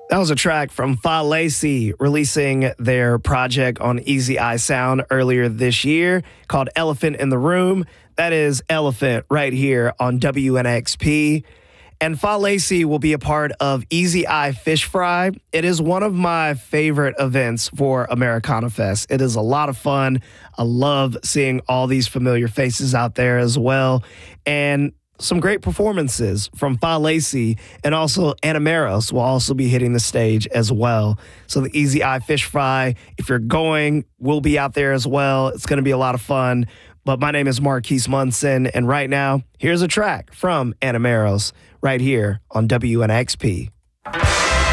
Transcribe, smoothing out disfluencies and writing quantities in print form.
That was a track from Fa Lacy releasing their project on Easy Eye Sound earlier this year called Elephant in the Room. That is Elephant right here on WNXP. And Fa Lacy will be a part of Easy Eye Fish Fry. It is one of my favorite events for Americana Fest. It is a lot of fun. I love seeing all these familiar faces out there as well. And some great performances from Fa Lacy, and also Anamaros will also be hitting the stage as well. So the Easy Eye Fish Fry, if you're going, we'll be out there as well. It's going to be a lot of fun. But my name is Marquise Munson, and right now, here's a track from Anamaros right here on WNXP.